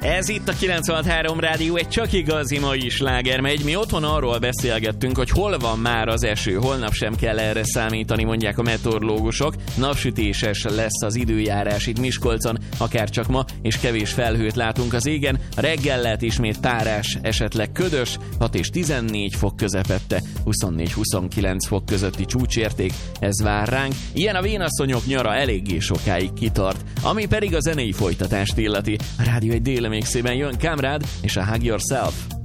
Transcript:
Ez itt a 93 Rádió, egy csak igazi mai sláger megy. Mi otthon arról beszélgettünk, hogy hol van már az eső. Holnap sem kell erre számítani, mondják a meteorológusok. Napsütéses lesz az időjárás itt Miskolcon, akár csak ma, és kevés felhőt látunk az égen. Reggel lehet ismét párás, esetleg ködös, 6 és 14 fok közepette, 24-29 fok közötti csúcsérték. Ez vár ránk. Ilyen a vénasszonyok nyara eléggé sokáig kitart. Ami pedig a zenei folytatást illeti. A rádió egy délemégszében jön Kamrád és a Hug Yourself.